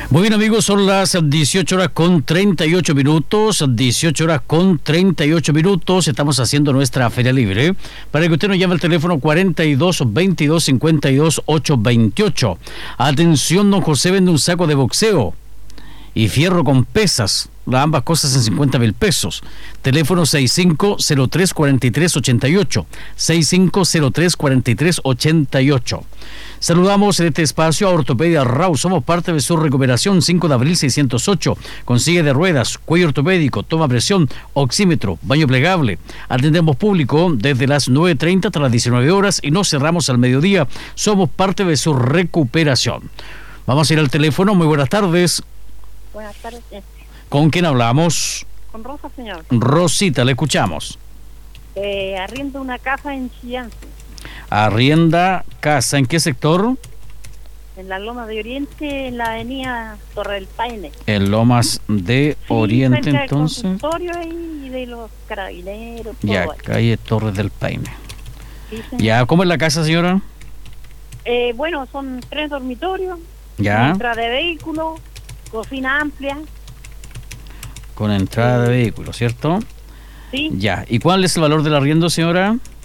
Muy bien, amigos, son las 18 horas con 38 minutos, 18 horas con 38 minutos, estamos haciendo nuestra feria libre, para que usted nos llame al teléfono 42 22 52 828. Atención, don José vende un saco de boxeo y fierro con pesas, ambas cosas en 50.000 pesos. Teléfono 6503-4388, 6503-4388. Saludamos en este espacio a Ortopedia Rau. Somos parte de su recuperación. 5 de abril 608. Con silla de ruedas, cuello ortopédico, toma presión, oxímetro, baño plegable. Atendemos público desde las 9:30 hasta las 19 horas y nos cerramos al mediodía. Somos parte de su recuperación. Vamos a ir al teléfono. Muy buenas tardes. Buenas tardes. ¿Con quién hablamos? Con Rosa, señor. Rosita, le escuchamos. Arriendo una casa en Chillán. Arrienda casa, ¿en qué sector? En la Loma de Oriente, en la avenida Torre del Paine. En Lomas de Oriente, cerca entonces. del consultorio y de los carabineros. Ya, todo ahí. calle Torres del Paine. Sí, señor. Ya, ¿cómo es la casa, señora? Bueno, son 3 dormitorios. Ya, Entrada de vehículos, cocina amplia. con entrada de vehículo, ¿cierto? Sí. Ya, ¿y cuál es el valor del arriendo, señora?